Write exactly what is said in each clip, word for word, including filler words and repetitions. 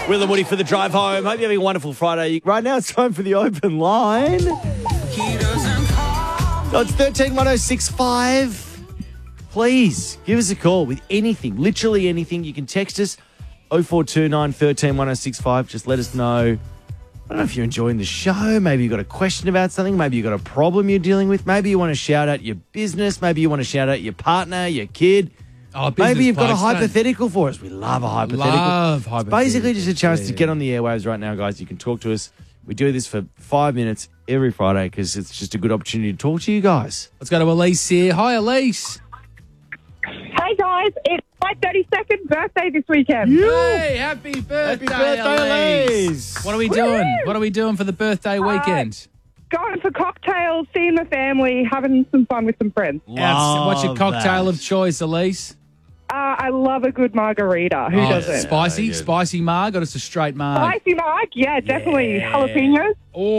Will and Woody for the drive home. Hope you're having a wonderful Friday. Right now it's time for the open line. So it's thirteen one oh six five. Please give us a call with anything, literally anything. You can text us oh four two nine, one three, one oh six five. Just let us know. I don't know if you're enjoying the show. Maybe you've got a question about something. Maybe you've got a problem you're dealing with. Maybe you want to shout out your business. Maybe you want to shout out your partner, your kid. Oh, business Maybe you've got a blokes, don't- hypothetical for us. We love a hypothetical. Love It's hypotheticals. basically just a chance to Yeah. get on the airwaves right now, guys. You can talk to us. We do this for five minutes every Friday because it's just a good opportunity to talk to you guys. Let's go to Elise here. Hi, Elise. Hey guys, it's my thirty-second birthday this weekend. Hey, happy birthday, birthday, Elise. Elise. What are we doing? What are we doing for the birthday weekend? Going for cocktails, seeing the family, having some fun with some friends. Outs- What's your Love cocktail that. of choice, Elise? Uh, I love a good margarita. Who Oh, doesn't? Spicy, Yeah, good. spicy marg, or just a straight marg? Spicy mark? Yeah, definitely. Yeah. Jalapenos?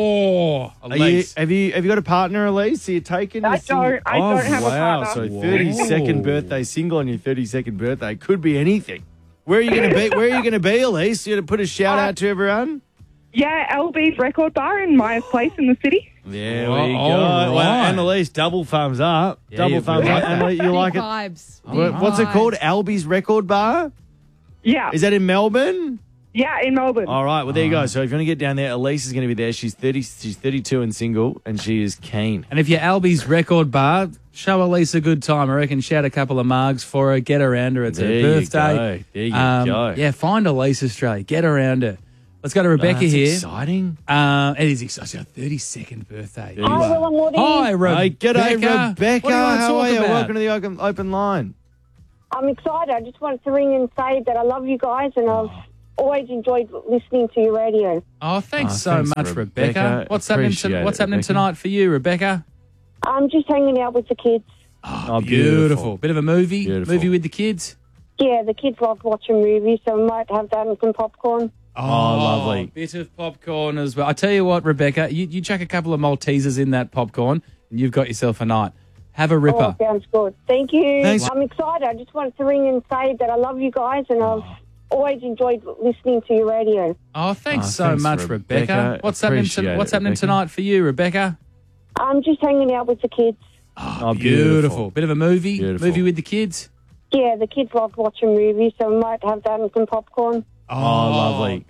Oh, Are you, Elise. have you have you got a partner, Elise? Are you taking? I the sing- don't. I oh, don't have a wow. partner. So thirty-second Whoa. birthday single on your thirty-second birthday could be anything. Where are you going to be? Where are you going to be, Elise? You going to put a shout Uh, out to everyone? Yeah, L B's Record Bar in Myers Place in the city. There Oh, we go. all Well, right. Annalise, double thumbs up. Yeah, double you- thumbs up. Annalise, you Big like it? vibes. Big What- What's it vibes. called? Albie's Record Bar? Yeah. Is that in Melbourne? Yeah, in Melbourne. All right. Well, there you go. So if you want to get down there, Elise is going to be there. She's thirty. She's thirty-two and single, and she is keen. And if you're Albie's Record Bar, show Elise a good time. I reckon shout a couple of margs for her, get around her. It's There her you birthday. go. There you Um, go. Yeah, find Elise Australia. Get around her. Let's go to Rebecca Oh, that's here. exciting. Uh, it is exciting. thirty-second birthday. There you are. Will and Woody. Hi, Rebecca. Hey, g'day, Rebecca. What do you want to How talk are you? about? Welcome to the open, open line. I'm excited. I just wanted to ring and say that I love you guys and I've always enjoyed listening to your radio. Oh, thanks Oh, so thanks, much, Rebecca. Rebecca. What's happening? Appreciate To, what's it, happening Rebecca. tonight for you, Rebecca? I'm just hanging out with the kids. Oh, Beautiful. Bit of a movie. Beautiful. Movie with the kids. Yeah, the kids love watching movies, so we might have that and some popcorn. Oh, lovely. Bit of popcorn as well. I tell you what, Rebecca, you, you chuck a couple of Maltesers in that popcorn, and you've got yourself a night. Have a ripper. Oh, sounds good. Thank you. Thanks. I'm excited. I just wanted to ring and say that I love you guys and I've always enjoyed listening to your radio. Oh, thanks Oh, so thanks, much, Rebecca. Rebecca. What's happening? Appreciate To, what's it, happening Rebecca. tonight for you, Rebecca? I'm just hanging out with the kids. Oh, Beautiful. Bit of a movie. Beautiful. Movie with the kids. Yeah, the kids love watching movies, so we might have that and some popcorn. Oh, lovely.